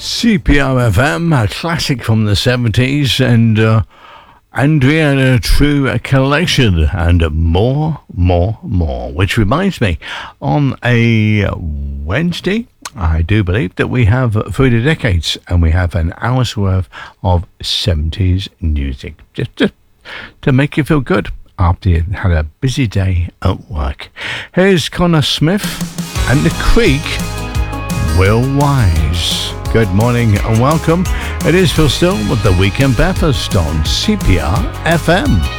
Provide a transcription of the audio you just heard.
CPR FM, a classic from the 70s, and Andrea True Collection, and more, which reminds me, on a Wednesday, I do believe that we have Through the Decades, and we have an hour's worth of 70s music, just to make you feel good after you had a busy day at work. Here's Connor Smith and The Creek, Will Wise. Good morning and welcome. It is Phil Still with the Weekend Breakfast on CPR FM.